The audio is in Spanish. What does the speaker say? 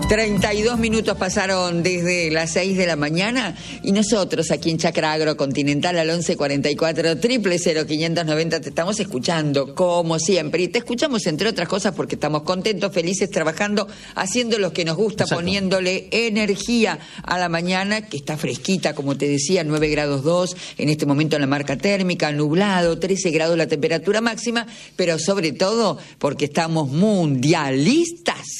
32 minutos pasaron desde las 6 de la mañana y nosotros aquí en Chacra Agrocontinental al 1144 000 590 te estamos escuchando como siempre y te escuchamos entre otras cosas porque estamos contentos, felices, trabajando, haciendo lo que nos gusta. Exacto. Poniéndole energía a la mañana que está fresquita, como te decía, 9 grados 2 en este momento en la marca térmica, nublado, 13 grados la temperatura máxima, pero sobre todo porque estamos mundialistas.